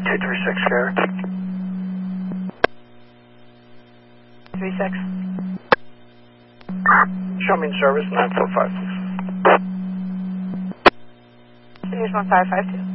236 Sierra. 36. Show me in service 9456. Here's 1552.